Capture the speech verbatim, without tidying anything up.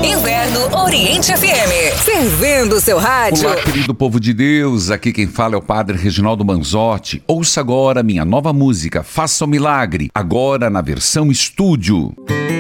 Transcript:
Inverno Oriente F M. Fervendo o seu rádio. Olá, querido povo de Deus. Aqui quem fala é o Padre Reginaldo Manzotti. Ouça agora minha nova música, Faça o Milagre, agora na versão estúdio.